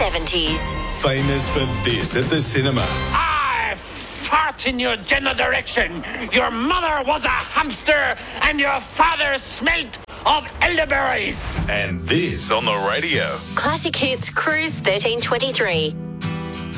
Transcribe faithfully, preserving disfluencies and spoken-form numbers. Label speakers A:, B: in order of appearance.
A: seventies.
B: Famous for this at the cinema.
C: I fart in your general direction. Your mother was a hamster and your father smelt of elderberries.
B: And this on the radio.
A: Classic Hits Cruise thirteen twenty-three.